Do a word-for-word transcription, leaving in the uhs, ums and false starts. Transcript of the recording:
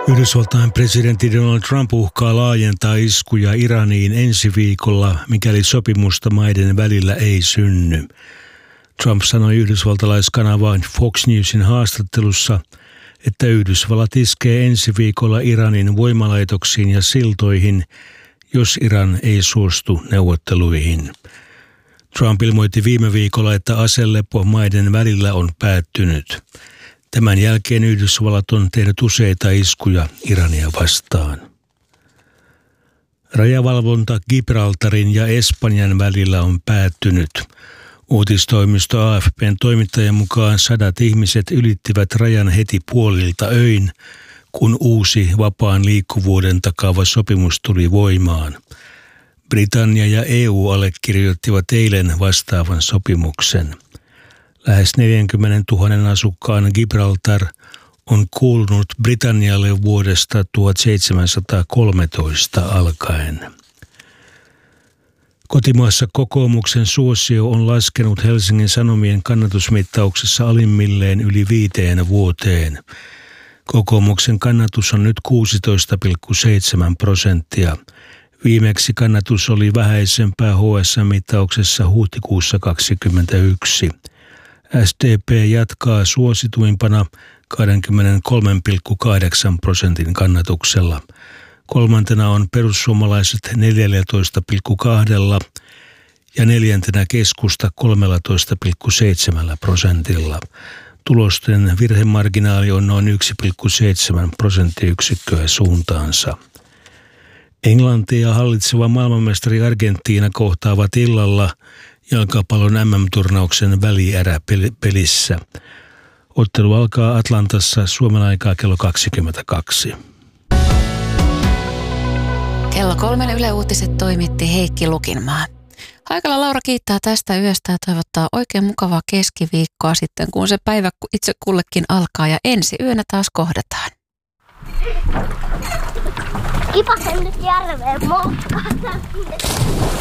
Yhdysvaltain presidentti Donald Trump uhkaa laajentaa iskuja Iraniin ensi viikolla, mikäli sopimusta maiden välillä ei synny. Trump sanoi yhdysvaltalaiskanavaan Fox Newsin haastattelussa, että Yhdysvallat iskee ensi viikolla Iranin voimalaitoksiin ja siltoihin, jos Iran ei suostu neuvotteluihin. Trump ilmoitti viime viikolla, että aselepo maiden välillä on päättynyt. Tämän jälkeen Yhdysvallat on tehnyt useita iskuja Irania vastaan. Rajavalvonta Gibraltarin ja Espanjan välillä on päättynyt. Uutistoimisto A F P:n toimittajan mukaan sadat ihmiset ylittivät rajan heti puolilta öin, kun uusi vapaan liikkuvuuden takaava sopimus tuli voimaan. Britannia ja E U allekirjoittivat eilen vastaavan sopimuksen. Lähes neljäkymmentätuhatta asukkaan Gibraltar on kuulunut Britannialle vuodesta tuhatseitsemänsataakolmetoista alkaen. Kotimaassa kokoomuksen suosio on laskenut Helsingin Sanomien kannatusmittauksessa alimmilleen yli viiteen vuoteen. Kokoomuksen kannatus on nyt kuusitoista pilkku seitsemän prosenttia. Viimeksi kannatus oli vähäisempää H S M-mittauksessa huhtikuussa kaksikymmentäyksi. S D P jatkaa suosituimpana kaksikymmentäkolme pilkku kahdeksan prosentin kannatuksella. Kolmantena on perussuomalaiset neljätoista pilkku kaksi ja neljäntenä keskusta kolmetoista pilkku seitsemän prosentilla. Tulosten virhemarginaali on noin yksi pilkku seitsemän prosenttiyksikköä suuntaansa. Englanti ja hallitseva maailmanmestari Argentiina kohtaavat illalla jalkapallon M M-turnauksen välieräpelissä. Ottelu alkaa Atlantassa Suomen aikaa kello kaksikymmentäkaksi. Kello kolmen Yle Uutiset toimitti Heikki Lukinmaa. Haikala Laura kiittää tästä yöstä ja toivottaa oikein mukavaa keskiviikkoa sitten, kun se päivä itse kullekin alkaa ja ensi yönä taas kohdataan. Kipasen nyt järveen moskaan.